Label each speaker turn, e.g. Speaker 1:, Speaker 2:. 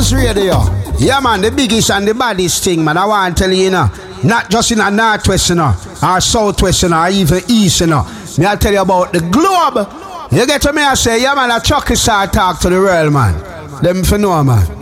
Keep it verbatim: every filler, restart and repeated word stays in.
Speaker 1: Boss Radio. Yeah, man, the biggest and the baddest thing, man. I want to tell you, you know, not just in a northwest, you know, or southwest, you know, or even east, you know. Me, I'll tell you about the globe. You get to me, I say, yeah, man, a chucky star talk to the world, man. Them for know, man.